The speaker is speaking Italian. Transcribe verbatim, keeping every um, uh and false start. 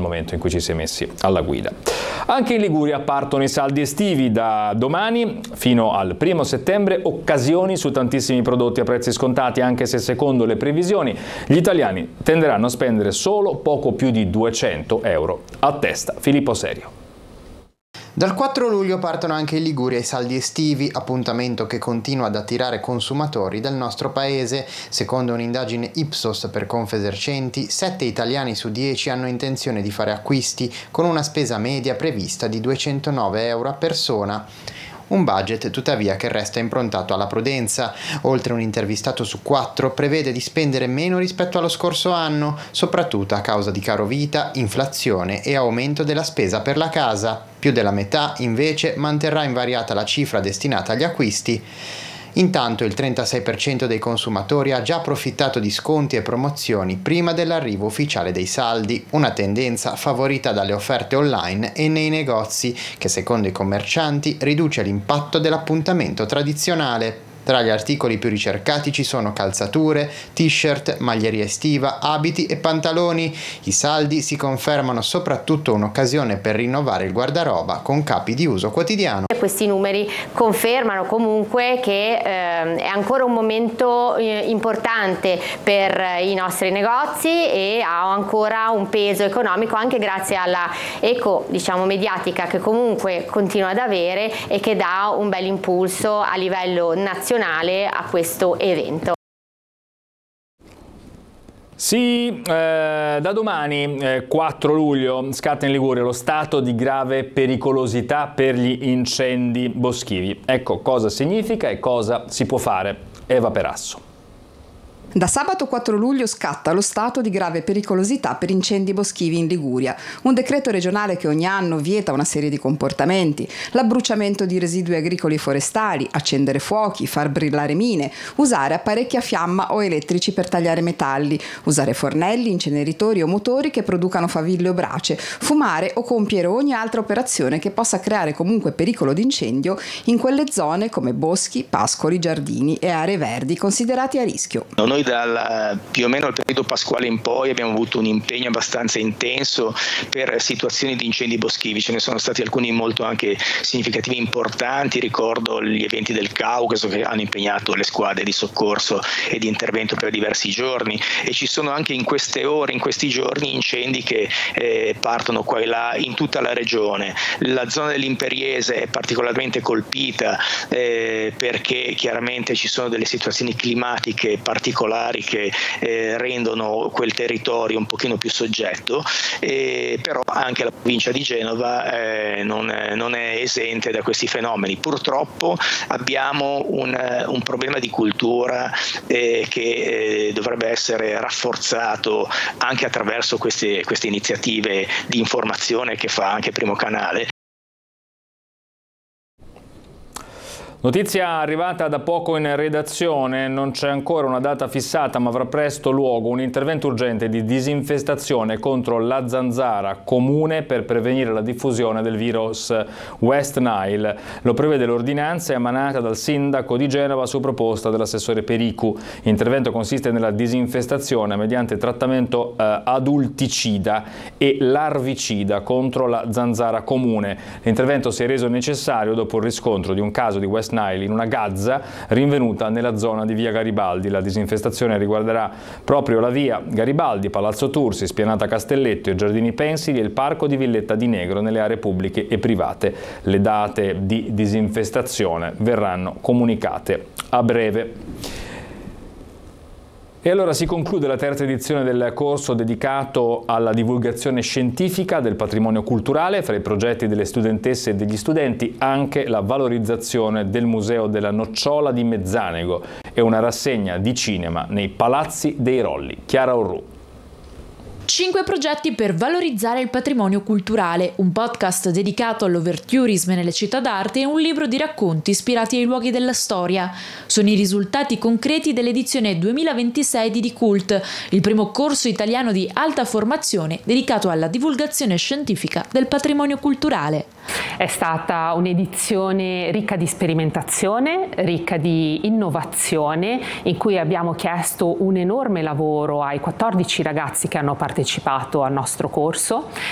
momento in cui ci si è messi alla guida. Anche in Liguria partono i saldi estivi. Da domani fino al primo settembre occasioni su tantissimi prodotti a prezzi scontati, anche se secondo le previsioni gli italiani tenderanno a spendere solo poco più di duecento euro a testa. Filippo Serio. Dal quattro luglio partono anche in Liguria i saldi estivi, appuntamento che continua ad attirare consumatori del nostro paese. Secondo un'indagine Ipsos per Confesercenti, sette italiani su dieci hanno intenzione di fare acquisti, con una spesa media prevista di duecentonove euro a persona. Un budget tuttavia che resta improntato alla prudenza. Oltre un intervistato su quattro prevede di spendere meno rispetto allo scorso anno, soprattutto a causa di caro vita, inflazione e aumento della spesa per la casa. Più della metà invece manterrà invariata la cifra destinata agli acquisti. Intanto il trentasei per cento dei consumatori ha già approfittato di sconti e promozioni prima dell'arrivo ufficiale dei saldi, una tendenza favorita dalle offerte online e nei negozi, che secondo i commercianti riduce l'impatto dell'appuntamento tradizionale. Tra gli articoli più ricercati ci sono calzature, t-shirt, maglieria estiva, abiti e pantaloni. I saldi si confermano soprattutto un'occasione per rinnovare il guardaroba con capi di uso quotidiano. Questi numeri confermano comunque che eh, è ancora un momento eh, importante per i nostri negozi e ha ancora un peso economico anche grazie alla eco, diciamo, mediatica che comunque continua ad avere e che dà un bel impulso a livello nazionale a questo evento. Sì, eh, da domani, eh, quattro luglio, scatta in Liguria lo stato di grave pericolosità per gli incendi boschivi. Ecco cosa significa e cosa si può fare. Eva Perasso. Da sabato quattro luglio scatta lo stato di grave pericolosità per incendi boschivi in Liguria, un decreto regionale che ogni anno vieta una serie di comportamenti: l'abbruciamento di residui agricoli e forestali, accendere fuochi, far brillare mine, usare apparecchi a fiamma o elettrici per tagliare metalli, usare fornelli, inceneritori o motori che producano faville o brace, fumare o compiere ogni altra operazione che possa creare comunque pericolo di incendio in quelle zone come boschi, pascoli, giardini e aree verdi considerati a rischio. Noi dal più o meno il periodo pasquale in poi abbiamo avuto un impegno abbastanza intenso per situazioni di incendi boschivi. Ce ne sono stati alcuni molto anche significativi, importanti. Ricordo gli eventi del Caucaso che hanno impegnato le squadre di soccorso e di intervento per diversi giorni, e ci sono anche in queste ore, in questi giorni, incendi che eh, partono qua e là in tutta la regione. La zona dell'Imperiese è particolarmente colpita eh, perché chiaramente ci sono delle situazioni climatiche particolari che eh, rendono quel territorio un pochino più soggetto, eh, però anche la provincia di Genova eh, non, è, non è esente da questi fenomeni. Purtroppo abbiamo un, un problema di cultura eh, che eh, dovrebbe essere rafforzato anche attraverso queste, queste iniziative di informazione che fa anche Primo Canale. Notizia arrivata da poco in redazione: non c'è ancora una data fissata, ma avrà presto luogo un intervento urgente di disinfestazione contro la zanzara comune per prevenire la diffusione del virus West Nile. Lo prevede l'ordinanza emanata dal sindaco di Genova su proposta dell'assessore Pericu. L'intervento consiste nella disinfestazione mediante trattamento eh, adulticida e larvicida contro la zanzara comune. L'intervento si è reso necessario dopo il riscontro di un caso di West Nile in una gazza rinvenuta nella zona di via Garibaldi. La disinfestazione riguarderà proprio la via Garibaldi, Palazzo Tursi, Spianata Castelletto, i Giardini Pensili e il Parco di Villetta di Negro nelle aree pubbliche e private. Le date di disinfestazione verranno comunicate a breve. E allora si conclude la terza edizione del corso dedicato alla divulgazione scientifica del patrimonio culturale. Fra i progetti delle studentesse e degli studenti anche la valorizzazione del Museo della Nocciola di Mezzanego e una rassegna di cinema nei Palazzi dei Rolli. Chiara Orru. Cinque progetti per valorizzare il patrimonio culturale, un podcast dedicato all'overtourism nelle città d'arte e un libro di racconti ispirati ai luoghi della storia. Sono i risultati concreti dell'edizione duemilaventisei di D-Cult, il primo corso italiano di alta formazione dedicato alla divulgazione scientifica del patrimonio culturale. È stata un'edizione ricca di sperimentazione, ricca di innovazione, in cui abbiamo chiesto un enorme lavoro ai quattordici ragazzi che hanno partecipato al nostro corso,